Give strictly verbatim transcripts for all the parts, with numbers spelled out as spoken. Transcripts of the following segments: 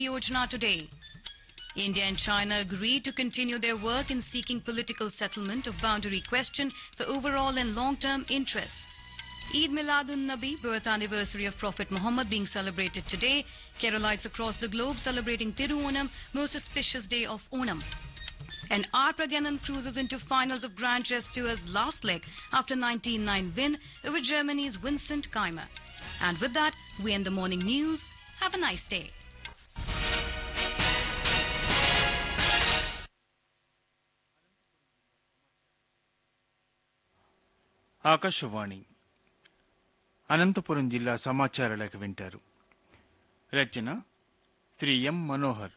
Yojana today. India and China agreed to continue their work in seeking political settlement of boundary question for overall and long-term interests. Eid Miladun-Nabi, birth anniversary of Prophet Muhammad being celebrated today. Keralites across the globe celebrating Tiruonam, most auspicious day of Onam. And R. Praganan cruises into finals of Grand Chess Tour's last leg after nineteen nine win over Germany's Vincent Keimer. And with that, we end the morning news. Have a nice day. Akashvani Anantapuram జిల్లా సమాచార లేఖ వింటారు. రచన శ్రీ ఎం మనోహర్.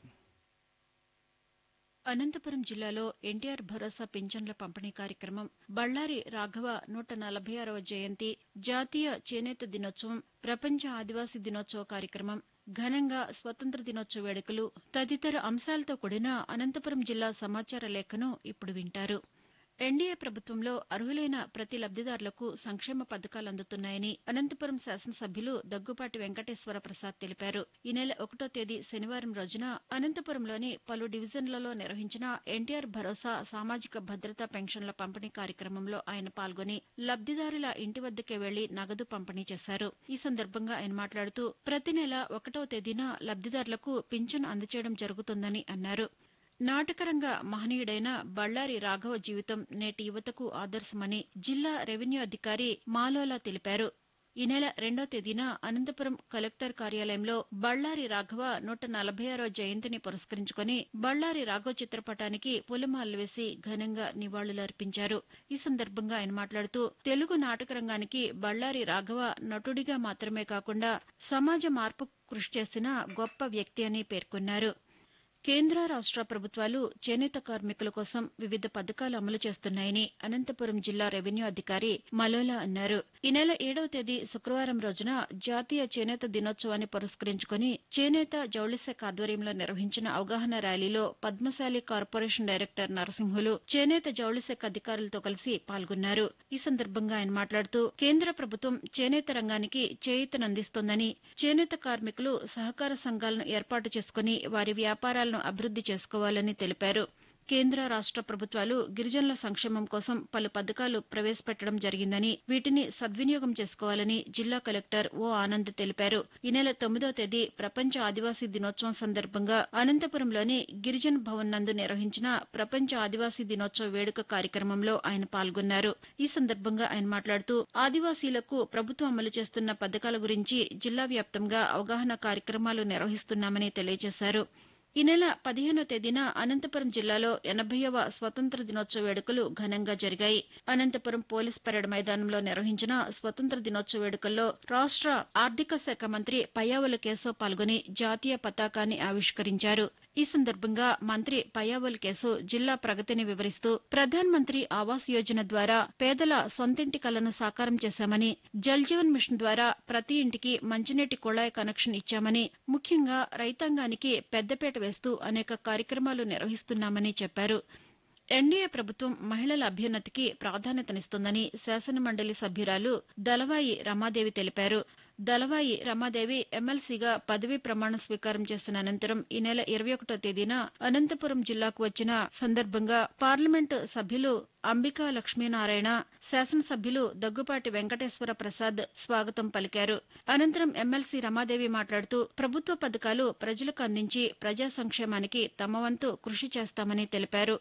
అనంతపురం జిల్లాలో ఎన్టీఆర్ భరోసా పింఛన్ల పంపిణీ కార్యక్రమం, బళ్ళారి రాఘవ నూట నలభై ఆరవ జయంతి, జాతీయ చేనేత దినోత్సవం, ప్రపంచ ఆదివాసీ దినోత్సవ కార్యక్రమం, ఘనంగా స్వతంత్ర దినోత్సవ వేడుకలు తదితర అంశాలతో కూడిన అనంతపురం జిల్లా సమాచార లేఖను ఇప్పుడు వింటారు. ఎన్డీఏ ప్రభుత్వంలో అర్హులైన ప్రతి లబ్దిదారులకు సంక్షేమ పథకాలు అందుతున్నాయని అనంతపురం శాసనసభ్యులు దగ్గుపాటి వెంకటేశ్వర ప్రసాద్ తెలిపారు. ఈ నెల ఒకటో తేదీ శనివారం రోజున అనంతపురంలోని పలు డివిజన్లలో నిర్వహించిన ఎన్టీఆర్ భరోసా సామాజిక భద్రతా పెన్షన్ల పంపిణీ కార్యక్రమంలో ఆయన పాల్గొని లబ్దిదారుల ఇంటి వద్దకే వెళ్లి నగదు పంపిణీ చేశారు. ఈ సందర్భంగా ఆయన మాట్లాడుతూ ప్రతి నెల ఒకటో తేదీన లబ్దిదారులకు పింఛను అందజేయడం జరుగుతుందని అన్నారు. నాటకరంగ మహనీయుడైన బళ్ళారి రాఘవ జీవితం నేటి యువతకు ఆదర్శమని జిల్లా రెవెన్యూ అధికారి మాలోలా తెలిపారు. ఈ నెల రెండో తేదీన అనంతపురం కలెక్టర్ కార్యాలయంలో బళ్ళారి రాఘవ నూట నలభై ఆరో జయంతిని పురస్కరించుకుని బళ్ళారి రాఘవ చిత్రపటానికి పూలమాలలు వేసి ఘనంగా నివాళులర్పించారు. ఈ సందర్భంగా ఆయన మాట్లాడుతూ తెలుగు నాటక రంగానికి బళ్ళారి రాఘవ నటుడిగా మాత్రమే కాకుండా సమాజ మార్పు కృషి చేసిన గొప్ప వ్యక్తి అని పేర్కొన్నారు. కేంద్ర రాష్ట్ర ప్రభుత్వాలు చేనేత కార్మికుల కోసం వివిధ పథకాలు అమలు చేస్తున్నాయని అనంతపురం జిల్లా రెవెన్యూ అధికారి మలోలా అన్నారు. ఈ నెల ఏడవ తేదీ శుక్రవారం రోజున జాతీయ చేనేత దినోత్సవాన్ని పురస్కరించుకుని చేనేత జౌళి శాఖ ఆధ్వర్యంలో నిర్వహించిన అవగాహన ర్యాలీలో పద్మశాలి కార్పొరేషన్ డైరెక్టర్ నరసింహులు చేనేత జౌళి శాఖ అధికారులతో కలిసి పాల్గొన్నారు. ఈ సందర్భంగా ఆయన మాట్లాడుతూ కేంద్ర ప్రభుత్వం చేనేత రంగానికి చేయూతనందిస్తోందని, చేనేత కార్మికులు సహకార సంఘాలను ఏర్పాటు చేసుకుని వారి వ్యాపారాలను అభివృద్ది చేసుకోవాలని తెలిపారు. కేంద్ర రాష్ట్ర ప్రభుత్వాలు గిరిజనుల సంక్షేమం కోసం పలు పథకాలు ప్రవేశపెట్టడం జరిగిందని, వీటిని సద్వినియోగం చేసుకోవాలని జిల్లా కలెక్టర్ ఓ ఆనంద్ తెలిపారు. ఈ నెల తొమ్మిదో తేదీ ప్రపంచ ఆదివాసీ దినోత్సవం సందర్భంగా అనంతపురంలోని గిరిజన్ భవన్ నందు నిర్వహించిన ప్రపంచ ఆదివాసీ దినోత్సవ వేడుక కార్యక్రమంలో ఆయన పాల్గొన్నారు. ఈ సందర్భంగా ఆయన మాట్లాడుతూ ఆదివాసీలకు ప్రభుత్వం అమలు చేస్తున్న పథకాల గురించి జిల్లా వ్యాప్తంగా అవగాహన కార్యక్రమాలు నిర్వహిస్తున్నామని తెలియజేశారు. ఈ నెల పదిహేనో తేదీన అనంతపురం జిల్లాలో ఎనభైవ స్వతంత్ర దినోత్సవ వేడుకలు ఘనంగా జరిగాయి. అనంతపురం పోలీస్ పరేడ్ మైదానంలో నిర్వహించిన స్వతంత్ర దినోత్సవ వేడుకల్లో రాష్ట్ర ఆర్థిక శాఖ మంత్రి పయ్యావుల కేశవ్ పాల్గొని జాతీయ పతాకాన్ని ఆవిష్కరించారు. ఈ సందర్భంగా మంత్రి పయ్యావుల కేశవ్ జిల్లా ప్రగతిని వివరిస్తూ ప్రధాన్ మంత్రి ఆవాస్ యోజన ద్వారా పేదల సొంతింటి కలను సాకారం చేశామని, జల్ జీవన్ మిషన్ ద్వారా ప్రతి ఇంటికి మంచినీటి కుళాయి కనెక్షన్ ఇచ్చామని, ముఖ్యంగా రైతాంగానికి పెద్దపీట వేస్తూ అనేక కార్యక్రమాలు నిర్వహిస్తున్నామని చెప్పారు. ఎన్డీఏ ప్రభుత్వం మహిళల అభ్యున్నతికి ప్రాధాన్యతనిస్తోందని శాసనమండలి సభ్యురాలు దళవాయి రమాదేవి తెలిపారు. దళవాయి రమాదేవి ఎమ్మెల్సీగా పదవీ ప్రమాణ స్వీకారం చేసిన అనంతరం ఈ నెల ఇరవై ఒకటో తేదీన అనంతపురం జిల్లాకు వచ్చిన సందర్భంగా పార్లమెంటు సభ్యులు అంబికా లక్ష్మీనారాయణ, శాసనసభ్యులు దగ్గుపాటి వెంకటేశ్వర ప్రసాద్ స్వాగతం పలికారు. అనంతరం ఎమ్మెల్సీ రమాదేవి మాట్లాడుతూ ప్రభుత్వ పథకాలు ప్రజలకు అందించి ప్రజా సంక్షేమానికి తమ వంతు కృషి చేస్తామని తెలిపారు.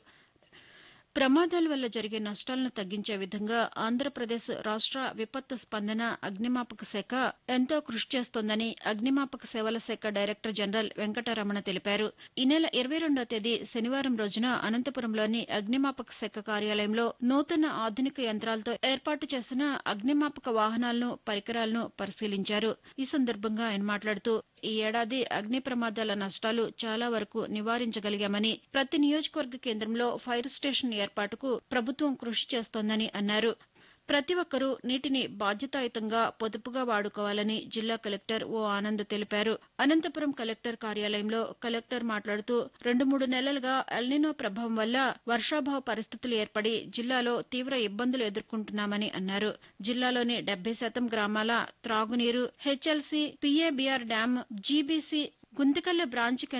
ప్రమాదాల వల్ల జరిగే నష్టాలను తగ్గించే విధంగా ఆంధ్రప్రదేశ్ రాష్ట్ర విపత్తు స్పందన అగ్నిమాపక శాఖ ఎంతో కృషి చేస్తోందని అగ్నిమాపక సేవల శాఖ డైరెక్టర్ జనరల్ వెంకటరమణ తెలిపారు. ఈ నెల ఇరవై రెండో తేదీ శనివారం రోజున అనంతపురంలోని అగ్నిమాపక శాఖ కార్యాలయంలో నూతన ఆధునిక యంత్రాలతో ఏర్పాటు చేసిన అగ్నిమాపక వాహనాలను, పరికరాలను పరిశీలించారు. ఈ సందర్భంగా ఆయన మాట్లాడుతూ ఈ ఏడాది అగ్ని ప్రమాదాల నష్టాలు చాలా వరకు నివారించగలిగామని, ప్రతి నియోజకవర్గ కేంద్రంలో ఫైర్ స్టేషన్ ఏర్పాటుకు ప్రభుత్వం కృషి చేస్తోందని అన్నారు. ప్రతి ఒక్కరూ నీటిని బాధ్యతాయుతంగా పొదుపుగా వాడుకోవాలని జిల్లా కలెక్టర్ ఓ ఆనంద్ తెలిపారు. అనంతపురం కలెక్టర్ కార్యాలయంలో కలెక్టర్ మాట్లాడుతూ రెండు మూడు నెలలుగా ఎల్నినో ప్రభావం వల్ల వర్షాభావ పరిస్థితులు ఏర్పడి జిల్లాలో తీవ్ర ఇబ్బందులు ఎదుర్కొంటున్నామని అన్నారు. జిల్లాలోని డెబ్బై శాతం గ్రామాల త్రాగునీరు, HLC, PABR dam, GBC, Guntakal branch